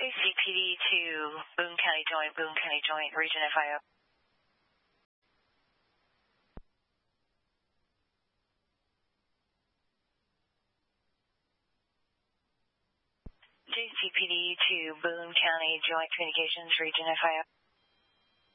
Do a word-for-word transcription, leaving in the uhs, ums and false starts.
J C P D to Boone County Joint, Boone County Joint, Region F I O. J C P D to Boone County Joint Communications, Region F I O.